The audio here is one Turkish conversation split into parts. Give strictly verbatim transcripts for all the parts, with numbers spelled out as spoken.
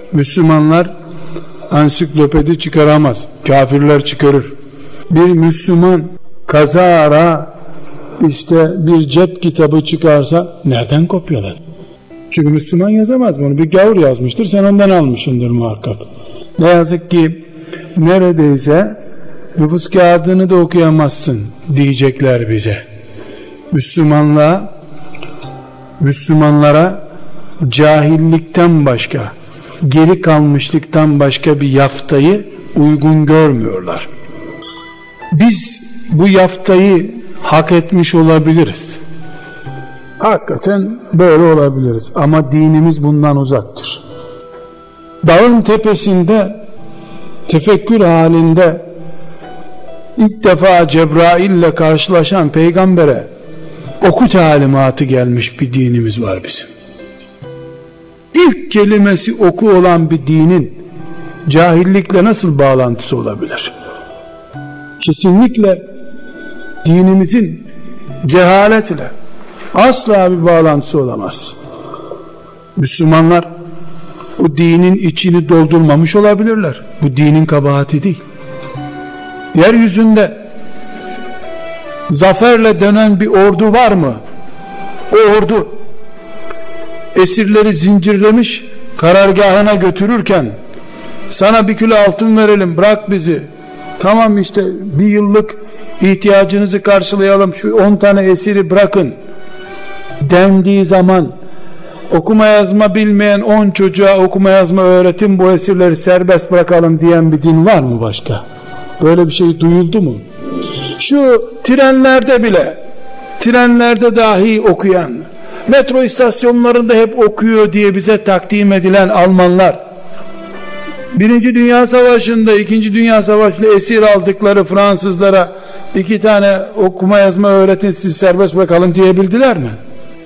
Müslümanlar ansiklopedi çıkaramaz, kafirler çıkarır. Bir Müslüman kazara işte bir cep kitabı çıkarsa nereden kopyalar? Çünkü Müslüman yazamaz bunu. Bir gavur yazmıştır, sen ondan almışsındır muhakkak. Ne yazık ki neredeyse nüfus kağıdını da okuyamazsın diyecekler bize. Müslümanlığa, Müslümanlara cahillikten başka, geri kalmışlıktan başka bir yaftayı uygun görmüyorlar. Biz bu yaftayı hak etmiş olabiliriz. Hakikaten böyle olabiliriz. Ama dinimiz bundan uzaktır. Dağın tepesinde tefekkür halinde ilk defa Cebrail ile karşılaşan peygambere oku talimatı gelmiş bir dinimiz var bizim. İlk kelimesi oku olan bir dinin cahillikle nasıl bağlantısı olabilir? Kesinlikle dinimizin cehaletle asla bir bağlantısı olamaz. Müslümanlar bu dinin içini doldurmamış olabilirler. Bu dinin kabahati değil. Yeryüzünde zaferle dönen bir ordu var mı? O ordu esirleri zincirlemiş, karargahına götürürken sana bir kilo altın verelim, bırak bizi, tamam işte bir yıllık ihtiyacınızı karşılayalım, şu on tane esiri bırakın dendiği zaman okuma yazma bilmeyen on çocuğa okuma yazma öğretin, bu esirleri serbest bırakalım diyen bir din var mı başka? Böyle bir şey duyuldu mu? Şu trenlerde bile, trenlerde dahi okuyan, metro istasyonlarında hep okuyor diye bize takdim edilen Almanlar, Birinci Dünya Savaşı'nda, İkinci Dünya Savaşı'nda esir aldıkları Fransızlara iki tane okuma yazma öğretin, siz serbest bırakalım diyebildiler mi?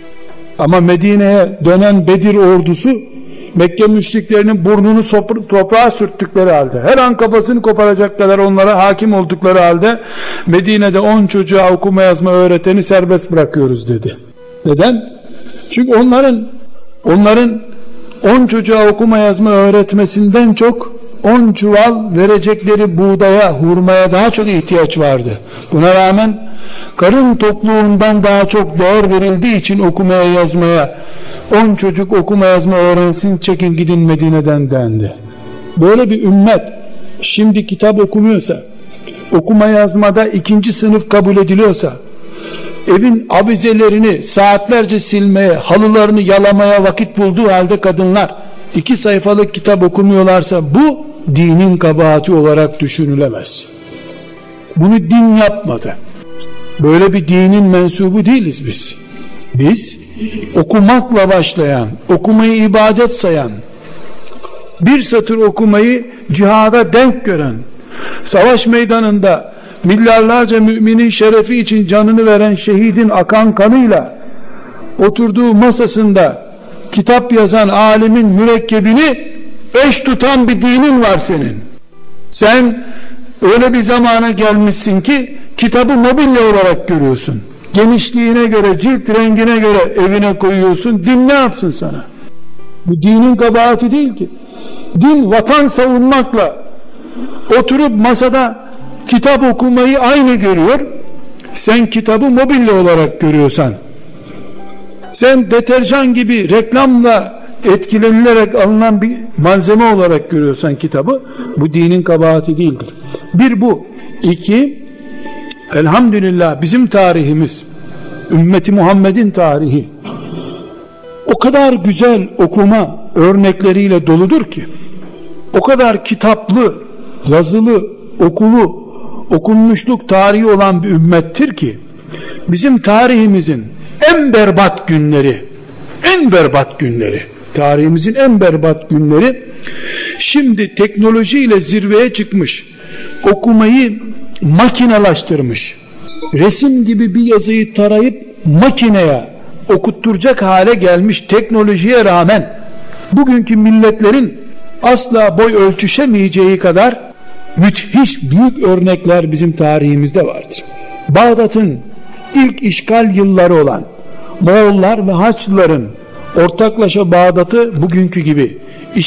Ama Medine'ye dönen Bedir ordusu Mekke müşriklerinin burnunu toprağa sürttükleri halde, her an kafasını koparacak kadar onlara hakim oldukları halde Medine'de on çocuğa okuma yazma öğreteni serbest bırakıyoruz dedi. Neden? Çünkü onların onların on çocuğa okuma yazma öğretmesinden çok on çuval verecekleri buğdaya, hurmaya daha çok ihtiyaç vardı. Buna rağmen karın tokluğundan daha çok değer verildiği için okumaya yazmaya, on çocuk okuma yazma öğrensin, çekin gidin Medine'den dendi. Böyle bir ümmet şimdi kitap okumuyorsa, okuma yazmada ikinci sınıf kabul ediliyorsa, evin avizelerini saatlerce silmeye, halılarını yalamaya vakit bulduğu halde kadınlar iki sayfalık kitap okumuyorlarsa, bu dinin kabahati olarak düşünülemez. Bunu din yapmadı. Böyle bir dinin mensubu değiliz biz. Biz okumakla başlayan, okumayı ibadet sayan, bir satır okumayı cihada denk gören, savaş meydanında milyarlarca müminin şerefi için canını veren şehidin akan kanıyla oturduğu masasında kitap yazan alimin mürekkebini eş tutan bir dinin var senin. Sen öyle bir zamana gelmişsin ki kitabı mobilya olarak görüyorsun. Genişliğine göre, cilt rengine göre evine koyuyorsun. Din ne yapsın sana? Bu dinin kabahati değil ki. Din vatan savunmakla oturup masada kitap okumayı aynı görüyor. Sen kitabı mobilya olarak görüyorsan, sen deterjan gibi reklamla etkilenilerek alınan bir malzeme olarak görüyorsan kitabı, bu dinin kabahati değildir. Bir bu. İki, elhamdülillah bizim tarihimiz, ümmeti Muhammed'in tarihi o kadar güzel okuma örnekleriyle doludur ki, o kadar kitaplı, yazılı, okulu, okunmuşluk tarihi olan bir ümmettir ki, bizim tarihimizin en berbat günleri, en berbat günleri, tarihimizin en berbat günleri, şimdi teknolojiyle zirveye çıkmış, okumayı makinalaştırmış, resim gibi bir yazıyı tarayıp makineye okutturacak hale gelmiş teknolojiye rağmen, bugünkü milletlerin asla boy ölçüşemeyeceği kadar müthiş büyük örnekler bizim tarihimizde vardır. Bağdat'ın ilk işgal yılları olan Moğollar ve Haçlıların ortaklaşa Bağdat'ı bugünkü gibi